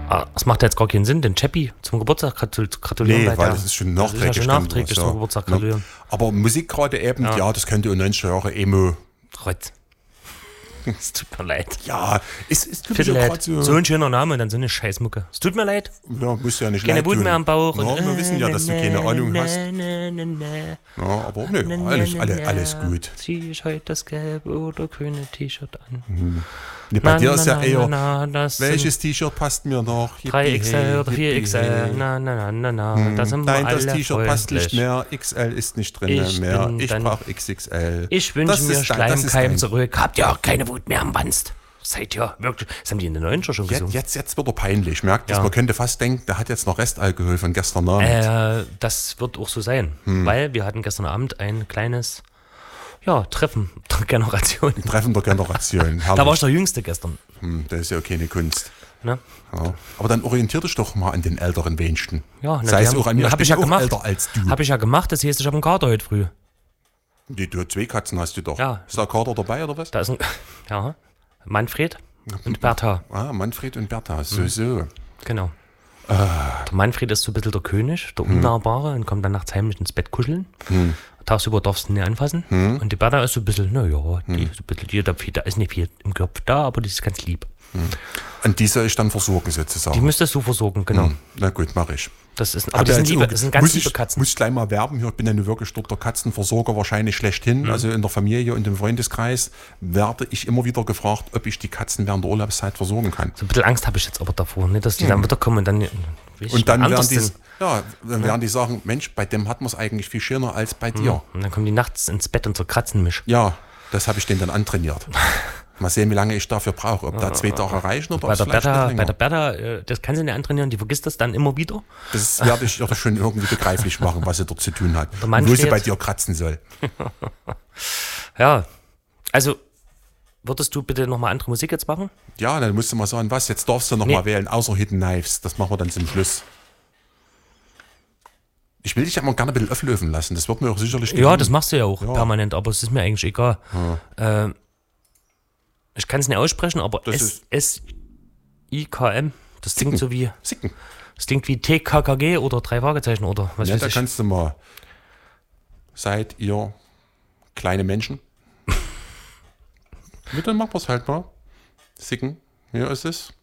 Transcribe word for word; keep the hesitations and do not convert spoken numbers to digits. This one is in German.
Ah, das macht jetzt gar keinen Sinn, den Chappie zum Geburtstag gratul- gratulieren. Nee, weil weil der- das ist schon das nachträglich. ist ja schon dann nachträglich was, zum Geburtstag gratulieren. Aber Musik gerade eben, ja. Ja. das könnte in neunziger Jahre Emo. Rotz. Es tut mir leid. Ja, ist, ist Tut mir ja leid. gerade so. So ein schöner Name und dann so eine Scheißmucke. Es tut mir leid. Ja, muss ja nicht Keine leid Wut tun. mehr am Bauch. Ja, und, wir wissen ja, dass du keine Ahnung hast. Na, na, na, Ja, aber ne, na, alles, na, alle, na. alles gut. Zieh ich heute das gelbe oder grüne T-Shirt an? Nee, bei Na, dir na, ist ja na, eher, na, na, das sind welches T-Shirt passt mir noch? drei X L oder Yippie, vier X L. yippie. Na, na, na, na, na. Da sind wir Nein, alle das T-Shirt passt nicht freundlich. mehr. X L ist nicht drin Ich mehr. bin Ich dann- brauche X X L. Ich wünsche Das mir ist dein- das ist Schleimkeim dein- zurück. Habt ihr auch keine Wut mehr am Wanst? Seid ihr wirklich. Das haben die in den neunziger schon Jetzt, gesungen. jetzt, jetzt wird er peinlich. Merkt das? Ja. Man könnte fast denken, der hat jetzt noch Restalkohol von gestern Abend. Äh, das wird auch so sein. Hm. Weil wir hatten gestern Abend ein kleines ja, Treffen der Generation. Treffen der Generation. Da war ich der Jüngste gestern. Hm, das ist ja keine Kunst. Ne? Ja. Aber dann orientier dich doch mal an den älteren Wenigsten. Ja, ne, Sei die es haben- auch an mir. hab ich ich bin ja auch gemacht. älter als du. Habe ich ja gemacht, das heißt, ich habe einen Kater heute früh. Die, du zwei Katzen hast du doch. Ja. Ist da Kater dabei oder was? Da ist ein. Ja. Manfred und Bertha. Ah, Manfred und Bertha. So, Hm. so. Genau. Der Manfred ist so ein bisschen der König, der Unnahbare und kommt dann nachts heimlich ins Bett kuscheln. Tagsüber darfst du ihn nicht anfassen. Und die Bertha ist so ein bisschen, naja, die ist so ein bisschen, die, da, da ist nicht viel im Kopf da, aber die ist ganz lieb. Und die soll ich dann versorgen sozusagen. Die müsstest du versorgen, genau. Na gut, mache ich. Das ist, aber Hab die ja sind, jetzt liebe, auch- das sind ganz muss liebe ich, Katzen. Muss ich gleich mal werben hier. Ich bin ja nun wirklich dort der Katzenversorger wahrscheinlich schlechthin. Also in der Familie und im Freundeskreis werde ich immer wieder gefragt, ob ich die Katzen während der Urlaubszeit versorgen kann. So ein bisschen Angst habe ich jetzt aber davor, nicht, dass die dann wieder kommen und dann. Und dann werden anders die, sind. ja, dann werden die sagen, Mensch, bei dem hat man es eigentlich viel schöner als bei dir. Und dann kommen die nachts ins Bett und zerkratzen mich. Ja, das habe ich denen dann antrainiert. Mal sehen, wie lange ich dafür brauche. Ob da zwei Tage reichen oder Bei ob es der, vielleicht Bertha, noch bei länger. der Bertha, äh, das kann sie nicht antrainieren, die vergisst das dann immer wieder. Das werde ich ihr schon irgendwie begreiflich machen, was sie dort zu tun hat. Der Mann Und wo sie steht- bei dir kratzen soll. Ja, also würdest du bitte nochmal andere Musik jetzt machen? Ja, dann musst du mal sagen, was, jetzt darfst du noch Nee. mal wählen, außer Hidden Knives. Das machen wir dann zum Schluss. Ich will dich aber gerne ein bisschen auflösen lassen. Das wird mir auch sicherlich Ja, gelingen. das machst du ja auch Ja. permanent, aber es ist mir eigentlich egal. Ähm, ich kann es nicht aussprechen, aber Das S S I K M, das klingt so wie, Sicken. das klingt wie T K K G oder drei Fragezeichen oder was Ja, weiß da ich. kannst du mal. Seid ihr kleine Menschen? Ja, dann machen wir es halt mal. Sicken. Hier ist es.